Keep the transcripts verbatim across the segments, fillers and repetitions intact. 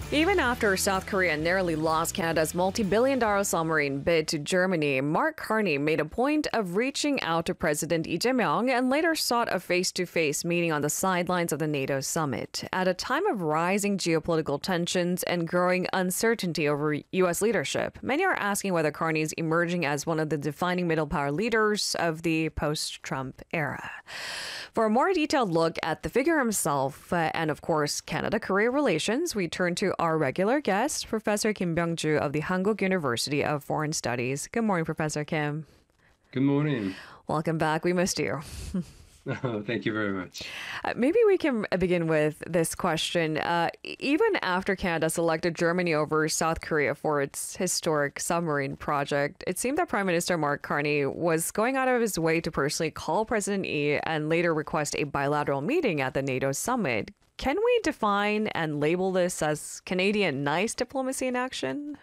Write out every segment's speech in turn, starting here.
Even after South Korea narrowly lost Canada's multi-billion dollar submarine bid to Germany, Mark Carney made a point of reaching out to President Lee Jae-myung and later sought a face-to-face meeting on the sidelines of the NATO summit. At a time of rising geopolitical tensions and growing uncertainty over U S leadership, many are asking whether Carney is emerging as one of the defining middle power leaders of the post-Trump era. For a more detailed look at the figure himself uh, and, of course, Canada-Korea relations, we turn to our regular guest, Professor Kim Byung-ju of the Hankuk University of Foreign Studies. Good morning, Professor Kim. Good morning. Welcome back. We missed you. Oh, thank you very much. Uh, maybe we can begin with this question. Uh, even after Canada selected Germany over South Korea for its historic submarine project, it seemed that Prime Minister Mark Carney was going out of his way to personally call President Lee and later request a bilateral meeting at the NATO summit. Can we define and label this as Canadian nice diplomacy in action?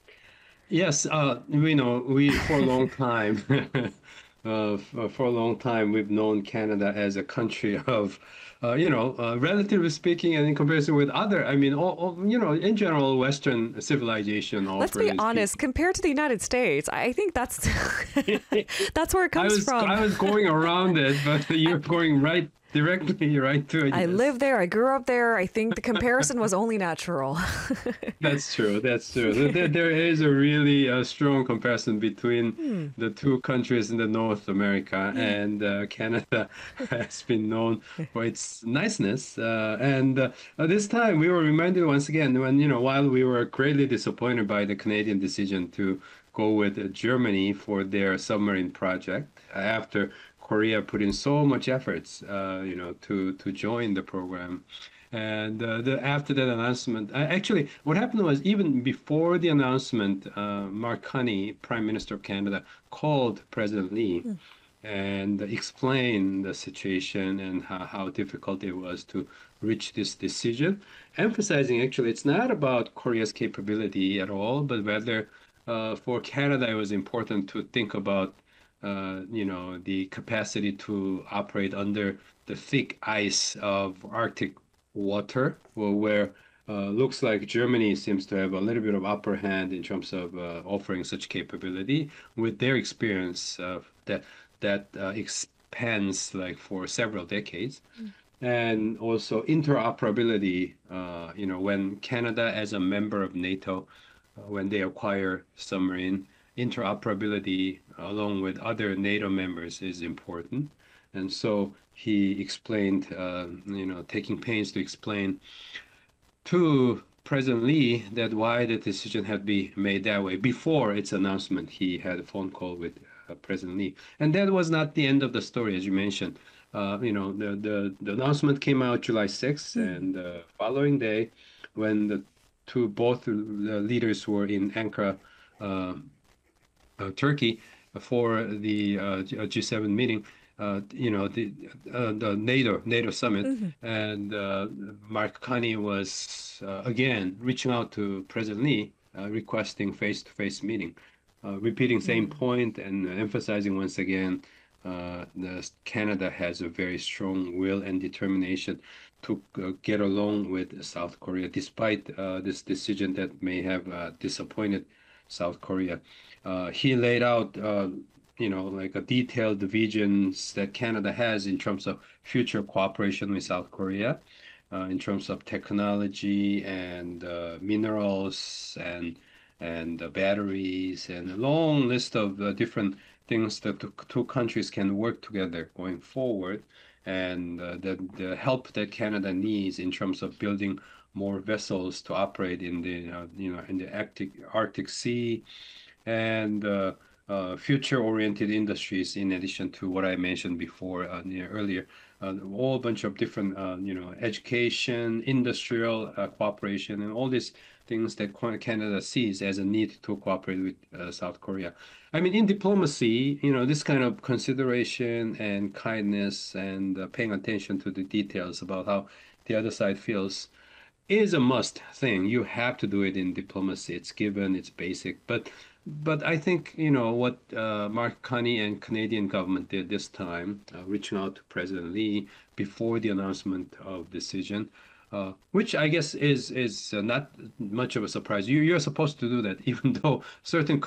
Yes, uh, we know we for a long time. Uh, for a long time, we've known Canada as a country of, uh, you know, uh, relatively speaking, and in comparison with other, I mean, all, all, you know, in general, Western civilization. Let's be honest. People. Compared to the United States, I think that's that's where it comes I was, from. I was going around it, but you're going right directly right to it. I yes. lived there. I grew up there. I think the comparison was only natural. That's true. That's true. There, there is a really uh, strong comparison between hmm. the two countries in the North America, hmm. and uh, Canada has been known for its niceness. Uh, and uh, this time we were reminded once again when, you know, while we were greatly disappointed by the Canadian decision to go with uh, Germany for their submarine project after Korea put in so much efforts, uh, you know, to to join the program, and uh, the, after that announcement, uh, actually, what happened was even before the announcement, uh, Mark Carney, Prime Minister of Canada, called President Lee mm. and explained the situation and how, how difficult it was to reach this decision, emphasizing actually it's not about Korea's capability at all, but rather uh, for Canada it was important to think about Uh, you know, the capacity to operate under the thick ice of Arctic water, where uh, looks like Germany seems to have a little bit of upper hand in terms of uh, offering such capability with their experience uh, that that uh, expands like for several decades. Mm. And also interoperability, uh, you know, when Canada as a member of NATO, uh, when they acquire submarine, interoperability along with other NATO members is important. And so he explained, uh, you know, taking pains to explain to President Lee that why the decision had to be made that way. Before its announcement, he had a phone call with uh, President Lee. And that was not the end of the story, as you mentioned. Uh, you know, the, the, the announcement came out July sixth, mm-hmm. and the following day, when the two, both the leaders were in Ankara, uh, Uh, Turkey for the uh, G seven meeting, uh, you know, the, uh, the NATO NATO summit, mm-hmm. and uh, Mark Carney was uh, again reaching out to President Lee, uh, requesting face-to-face meeting, uh, repeating same mm-hmm. point and emphasizing once again, uh, the Canada has a very strong will and determination to uh, get along with South Korea, despite uh, this decision that may have uh, disappointed South Korea. Uh, he laid out, uh, you know, like a detailed visions that Canada has in terms of future cooperation with South Korea, uh, in terms of technology and uh, minerals and and uh, batteries and a long list of uh, different things that the two countries can work together going forward, and uh, the the help that Canada needs in terms of building more vessels to operate in the uh, you know in the Arctic Arctic Sea, and uh, uh, future-oriented industries. In addition to what I mentioned before uh, earlier, uh, a whole bunch of different uh, you know education, industrial uh, cooperation, and all these things that Canada sees as a need to cooperate with uh, South Korea. I mean, in diplomacy, you know, this kind of consideration and kindness and uh, paying attention to the details about how the other side feels is a must thing. You have to do it in diplomacy. It's given, it's basic. But but I think, you know, what uh, Mark Carney and Canadian government did this time, uh, reaching out to President Lee before the announcement of decision, uh, which I guess is is uh, not much of a surprise. You you're supposed to do that, even though certain